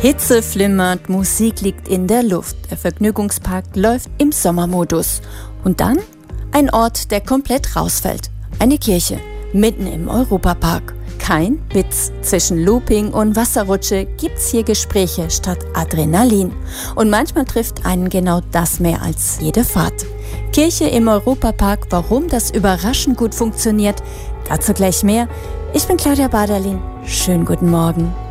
Hitze flimmert, Musik liegt in der Luft. Der Vergnügungspark läuft im Sommermodus. Und dann ein Ort, der komplett rausfällt. Eine Kirche, mitten im Europapark. Kein Witz, zwischen Looping und Wasserrutsche gibt's hier Gespräche statt Adrenalin. Und manchmal trifft einen genau das mehr als jede Fahrt. Kirche im Europapark, warum das überraschend gut funktioniert, dazu gleich mehr. Ich bin Claudia Baderlin. Schönen guten Morgen.